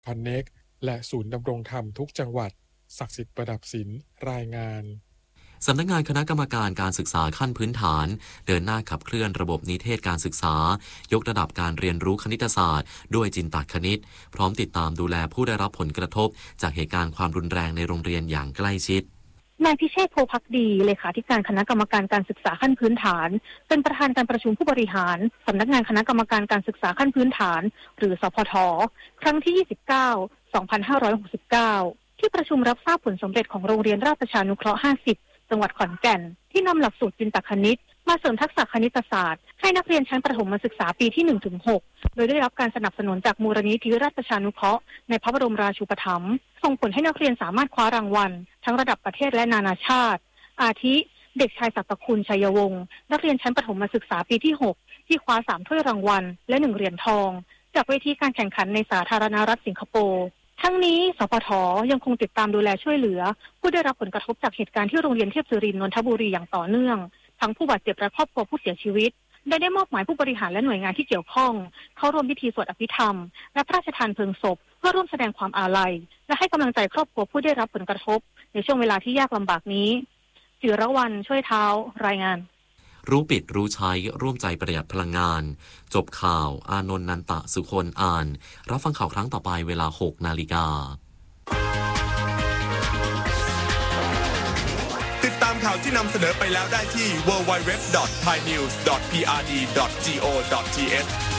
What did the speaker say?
Connect และศูนย์ดำรงธรรมทุกจังหวัดศักดิ์สิทธิ์ประดับศิลป์รายงานสำนักงานคณะกรรมการการศึกษาขั้นพื้นฐานเดินหน้าขับเคลื่อนระบบนิเทศการศึกษายกระดับการเรียนรู้คณิตศาสตร์ด้วยจินตคณิตพร้อมติดตามดูแลผู้ได้รับผลกระทบจากเหตุการณ์ความรุนแรงในโรงเรียนอย่างใกล้ชิดนายพิเชษฐ์โพภักดีเลขาธิการคณะกรรมการการศึกษาขั้นพื้นฐานเป็นประธานการประชุมผู้บริหารสำนักงานคณะกรรมการการศึกษาขั้นพื้นฐานหรือสพทครั้งที่29 2569ที่ประชุมรับทราบผลสำเร็จของโรงเรียนราชประชานุเคราะห์50จังหวัดขอนแก่นที่นำหลักสูตรจินตคณิตมาเสริมทักษะคณิตศาสตร์ให้นักเรียนชั้นประถมศึกษาปีที่ 1-6 โดยได้รับการสนับสนุนจากมูลนิธิราชประชานุเคราะห์ในพระบรมราชูปถัมภ์ส่งผลให้นักเรียนสามารถคว้ารางวัลทั้งระดับประเทศและนานาชาติอาทิเด็กชายศักดิ์คุณชัยวงศ์นักเรียนชั้นประถมศึกษาปีที่ 6 ที่คว้า3ถ้วยรางวัลและ1เหรียญทองจากเวทีการแข่งขันในสาธารณรัฐสิงคโปร์ทั้งนี้สปท.ยังคงติดตามดูแลช่วยเหลือผู้ได้รับผลกระทบจากเหตุการณ์ที่โรงเรียนเทพศิรินทร์นนทบุรีอย่างต่อเนื่องทั้งผู้บาดเจ็บและครอบครัวผู้เสียชีวิตได้มอบหมายผู้บริหารและหน่วยงานที่เกี่ยวข้องเข้าร่วมพิธีสวดอภิธรรมและพระราชทานเพลิงศพเพื่อร่วมแสดงความอาลัยและให้กำลังใจครอบครัวผู้ได้รับผลกระทบในช่วงเวลาที่ยากลำบากนี้จิรวรรณช่วยเท้ารายงานรู้ปิดรู้ใช้ร่วมใจประหยัดพลังงานจบข่าวอานนท์นันตะสุคนอ่านรับฟังข่าวครั้งต่อไปเวลา 6:00 น. ติดตามข่าวที่นำเสนอไปแล้วได้ที่ www.thainews.prd.go.th